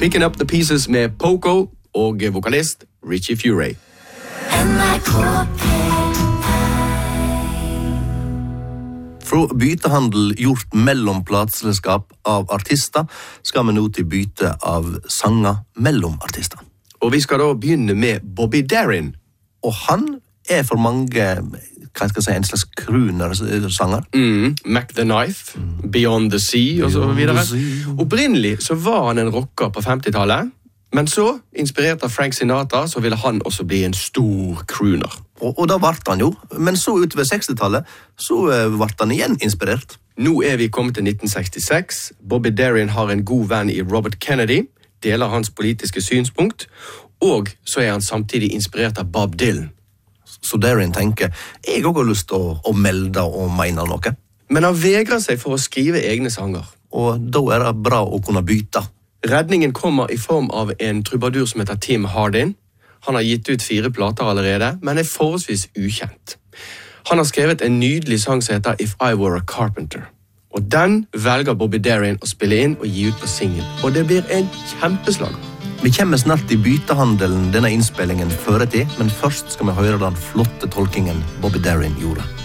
Picking Up The Pieces med Poco og vokalist Richie Furay. Fra bytehandel gjort mellom plateselskap av artister, skal vi nå til byte av sanger mellom artister. Og vi skal da begynne med Bobby Darin. Og han for mange, hva skal jeg si, en slags crooner-sanger. Mac the Knife, Beyond the Sea og så videre. Opprinnelig så var han en rocker på 50-tallet, men så, inspirert av Frank Sinatra, så ville han også bli en stor crooner. Og da ble han jo, men så utover 60-tallet, så ble han igjen inspirert. Nå vi kommet til 1966. Bobby Darin har en god venn i Robert Kennedy, deler hans politiske synspunkt, og så han samtidig inspirert av Bob Dylan. Så Darin tenker, jeg har også lyst til å melde og mene noe. Men han vegrer seg for å skrive egne sanger. Og da det bra å kunne byte. Redningen kommer i form av en trubadur som heter Tim Hardin. Han har gitt ut 4 plater allerede, men forholdsvis ukjent. Han har skrevet en nydelig sang som heter If I Were a Carpenter. Og den velger Bobby Darin å spille inn og gi ut på single. Og det blir en kjempeslag. Vi kommer snart i bytehandelen denne innspillingen føretid, men først skal vi høre den flotte tolkingen Bobby Darin gjorde.